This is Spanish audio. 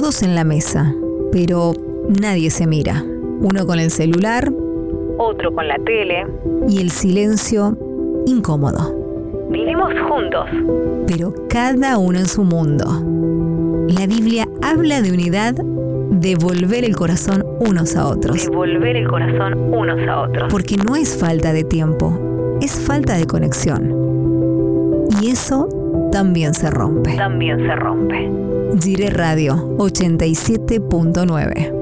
todos en la mesa, pero nadie se mira. Uno con el celular, otro con la tele. Y el silencio incómodo. Vivimos juntos, pero cada uno en su mundo. La Biblia habla de unidad, de volver el corazón unos a otros. Porque no es falta de tiempo, es falta de conexión. Y eso también se rompe. También se rompe. Gire Radio 87.9.